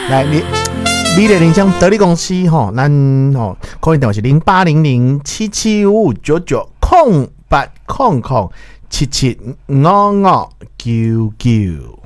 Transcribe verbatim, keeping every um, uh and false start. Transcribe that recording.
来，你美丽人生得力公司吼，咱吼可以电话是零八零零七七五五九九空八空空七七五五九九。